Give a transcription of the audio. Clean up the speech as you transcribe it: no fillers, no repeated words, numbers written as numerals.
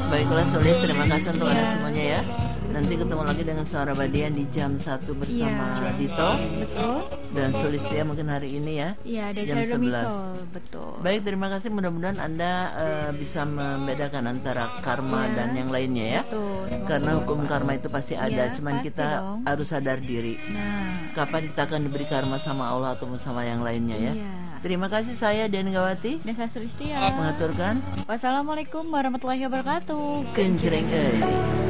Baiklah Sulis, terima kasih untuk Anda semuanya ya. Nanti ketemu lagi dengan Suara Badian di jam 1 bersama Dito. Betul. Dan Sulistia mungkin hari ini ya. Iya, ada jam 11. Betul. Baik, terima kasih. Mudah-mudahan Anda bisa membedakan antara karma dan yang lainnya ya. Betul. Karena hukum karma itu pasti ada, cuman pasti kita dong. harus sadar diri. Nah, Kapan kita akan diberi karma sama Allah atau sama yang lainnya ya. Iya. Terima kasih, saya Dian Gawati dan saya Sulistia. mengaturkan Wassalamualaikum warahmatullahi wabarakatuh. Kencering